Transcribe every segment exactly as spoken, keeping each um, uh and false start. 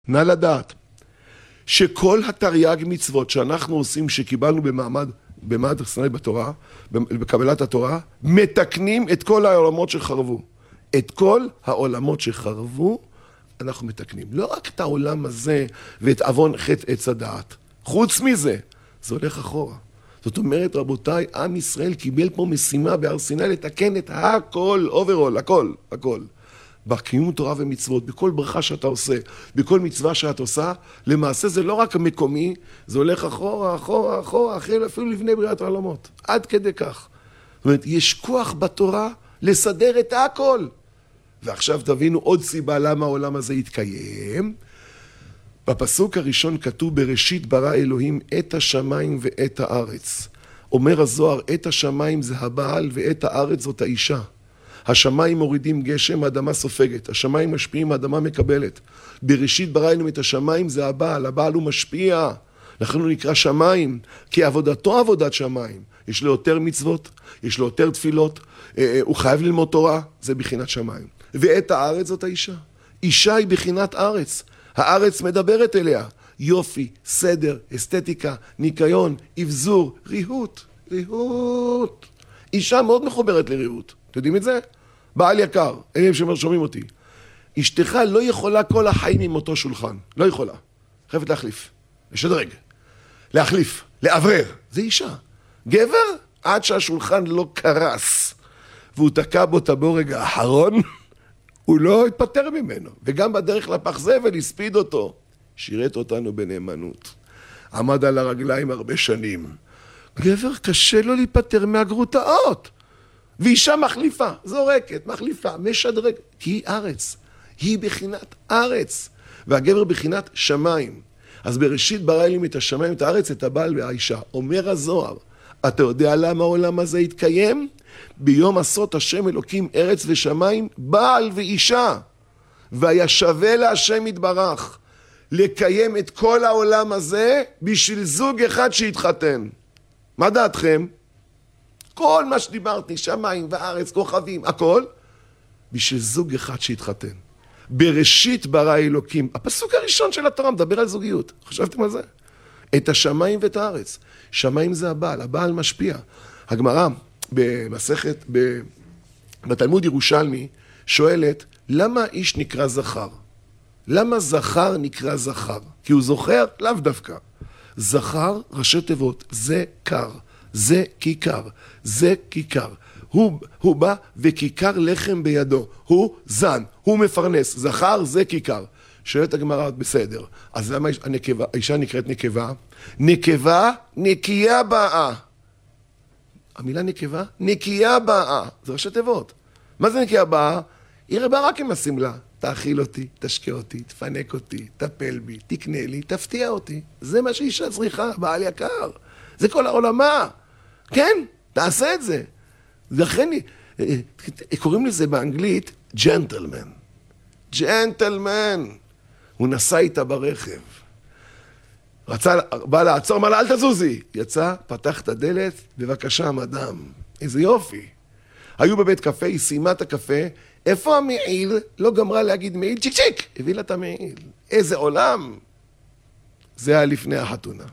נא לדעת שכל התרי"ג מצוות שאנחנו עושים, שקיבלנו במעמד, במעמד סיני בתורה, בקבלת התורה, מתקנים את כל העולמות שחרבו. את כל העולמות שחרבו, אנחנו מתקנים. לא רק את העולם הזה ואת עוון חטא עץ הדעת. חוץ מזה, זה הולך אחורה. זאת אומרת, רבותיי, עם ישראל קיבל פה משימה בהר סיני לתקן את הכל, אוברול, הכל, הכל. בקיום תורה ומצוות, בכל ברכה שאתה עושה, בכל מצווה שאת עושה, למעשה זה לא רק מקומי, זה הולך אחורה, אחורה, אחורה, אחרי אפילו לפני בריאת העולמות. עד כדי כך. זאת אומרת, יש כוח בתורה לסדר את הכל. ועכשיו תבינו עוד סיבה למה העולם הזה יתקיים. בפסוק הראשון כתוב, בראשית ברא אלוהים את השמיים ואת הארץ. אומר הזוהר, את השמיים זה הבעל ואת הארץ זאת האישה. השמיים מורידים גשם, האדמה סופגת. השמיים משפיעים, האדמה מקבלת. בראשית ברא אלוהים את השמיים זה הבעל. הבעל הוא משפיע. לכן הוא נקרא שמיים, כי עבודתו עבודת שמיים. יש לו יותר מצוות, יש לו יותר תפילות, הוא חייב ללמוד תורה, זה בחינת שמיים. ואת הארץ זאת האישה. אישה היא בחינת ארץ. הארץ מדברת אליה. יופי, סדר, אסתטיקה, ניקיון, אבזור, ריהוט, ריהוט. אישה מאוד מחוברת לריהוט. אתם יודעים את זה? בעל יקר, אלה ששומעים אותי. אשתך לא יכולה כל החיים עם אותו שולחן. לא יכולה. חייבת להחליף. לשדרג. להחליף. לעברר. זה אישה. גבר, עד שהשולחן לא קרס, והוא תקע בו את הבורג האחרון, הוא לא התפטר ממנו. וגם בדרך לפח זבל הספיד אותו. שירת אותנו בנאמנות. עמד על הרגליים הרבה שנים. גבר קשה לו להיפטר מהגרוטאות. ואישה מחליפה, זורקת, מחליפה, משדרגת. היא ארץ. היא בחינת ארץ. והגבר בחינת שמיים. אז בראשית ברא אלוהים את השמיים, את הארץ, את הבעל והאישה. אומר הזוהר, אתה יודע למה העולם הזה יתקיים? ביום עשות השם אלוקים ארץ ושמיים, בעל ואישה. והיה שווה להשם יתברך לקיים את כל העולם הזה בשביל זוג אחד שיתחתן. מה דעתכם? כל מה שדיברתי, שמיים וארץ, כוכבים, הכל, בשביל זוג אחד שיתחתן. בראשית ברא אלוקים, הפסוק הראשון של התורה מדבר על זוגיות. חשבתם על זה? את השמיים ואת הארץ. שמיים זה הבעל, הבעל משפיע. הגמרא במסכת, בתלמוד ירושלמי, שואלת, למה איש נקרא זכר? למה זכר נקרא זכר? כי הוא זוכר? לאו דווקא. זכר, ראשי תיבות, זה קר, זה כיכר, זה כיכר. הוא, הוא בא וכיכר לחם בידו, הוא זן, הוא מפרנס, זכר זה כיכר. שואלת הגמרא, בסדר, אז למה הנקבה, האישה נקראת נקבה? נקבה, נקייה באה. המילה נקבה, נקייה באה, זה ראשי תיבות. מה זה נקייה באה? היא רבה רק עם הסמלה. תאכיל אותי, תשקה אותי, תפנק אותי, תפל בי, תקנה לי, תפתיע אותי. זה מה שאישה צריכה, בעל יקר. זה כל העולמה. כן, תעשה את זה. לכן, קוראים לזה באנגלית ג'נטלמן. ג'נטלמן. הוא נסע איתה ברכב. רצה, בא לעצור, אמר לה, אל תזוזי. יצא, פתח את הדלת, בבקשה, מדם. איזה יופי. היו בבית קפה, היא סיימה את הקפה, איפה המעיל? לא גמרה להגיד מעיל, צ'יק צ'יק, הביא לה את המעיל. איזה עולם. זה היה לפני החתונה.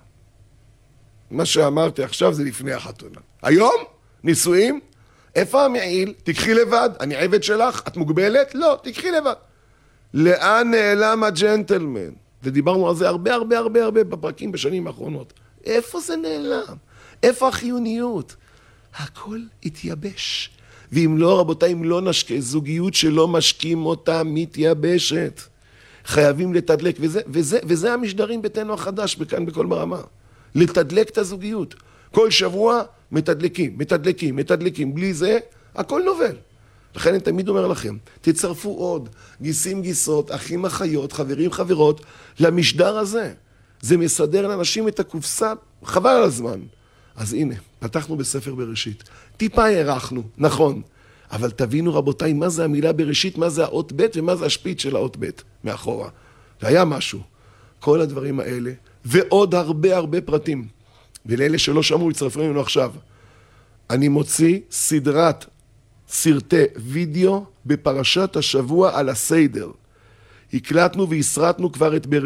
מה שאמרתי עכשיו זה לפני החתונה. היום, נישואים, איפה המעיל? תקחי לבד, אני עבד שלך, את מוגבלת? לא, תקחי לבד. לאן נעלם הג'נטלמן? ודיברנו על זה הרבה הרבה הרבה הרבה בפרקים בשנים האחרונות. איפה זה נעלם? איפה החיוניות? הכל התייבש. ואם לא, רבותיי, אם לא נשקה, זוגיות שלא משקים אותה מתייבשת. חייבים לתדלק, וזה, וזה, וזה המשדרים ביתנו החדש, בכאן בכל ברמה. לתדלק את הזוגיות. כל שבוע מתדלקים, מתדלקים, מתדלקים. בלי זה, הכל נובל. לכן אני תמיד אומר לכם, תצרפו עוד, גיסים גיסות, אחים אחיות, חברים חברות, למשדר הזה. זה מסדר לאנשים את הקופסה, חבל על הזמן. אז הנה, פתחנו בספר בראשית. טיפה הערכנו, נכון. אבל תבינו רבותיי, מה זה המילה בראשית, מה זה האות ב' ומה זה השפיץ של האות ב' מאחורה. והיה משהו. כל הדברים האלה, ועוד הרבה הרבה פרטים. ולאלה שלא שמעו, יצרפו לנו עכשיו. אני מוציא סדרת סרטי וידאו בפרשת השבוע על הסדר. הקלטנו והסרטנו כבר את באר